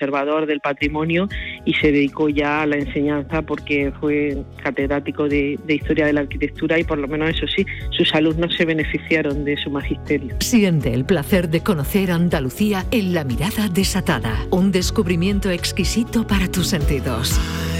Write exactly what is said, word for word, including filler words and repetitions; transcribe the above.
conservador del patrimonio y se dedicó ya a la enseñanza porque fue catedrático de, de Historia de la Arquitectura y por lo menos eso sí, sus alumnos se beneficiaron de su magisterio. Siente el placer de conocer Andalucía en La Mirada Desatada, un descubrimiento exquisito para tus sentidos.